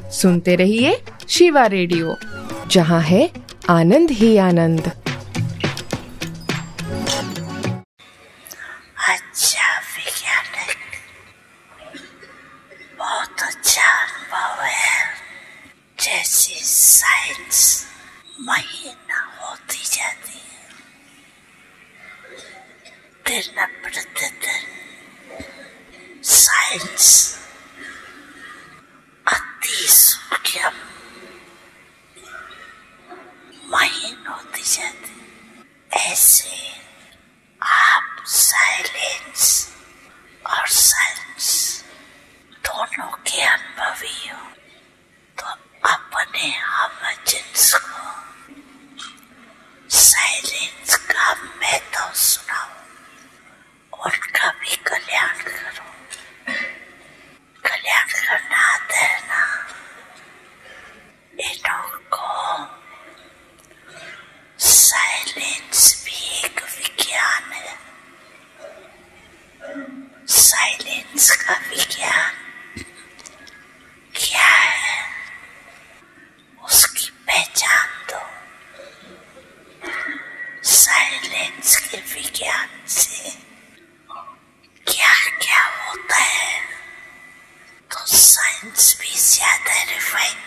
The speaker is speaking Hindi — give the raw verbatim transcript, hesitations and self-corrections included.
सुनते रहिए शिवा रेडियो, जहाँ है आनंद ही आनंद। अच्छा वैज्ञानिक, बहुत अच्छा अनुभव है। जैसे साइंस महीना होती जाती है, दिन प्रतिदिन साइंस अति सूक्ष्म महीन होती जाती। ऐसे आप साइलेंस और साइंस दोनों के अनुभवी हो, तो अपने हम जिन्स को साइलेंस का महत्व सुनाओ, उनका भी कल्याण करो। कल्याण करना आता है ना, इनको साइलेंस भी एक विज्ञान है। साइलेंस का विज्ञान क्या है, उसकी पहचान दो। साइलेंस के विज्ञान से क्या क्या होता है, तो साइंस भी ज्यादा रिफाइन